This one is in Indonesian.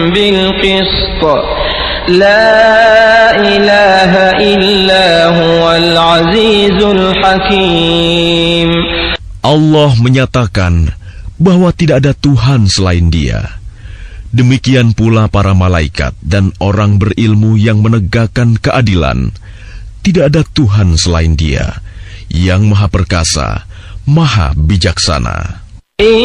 بالقسط لا إله إلا هو العزيز الحكيم. Allah menyatakan bahwa tidak ada Tuhan selain Dia. Demikian pula para malaikat dan orang berilmu yang menegakkan keadilan. Tidak ada Tuhan selain Dia, yang Maha Perkasa, Maha Bijaksana.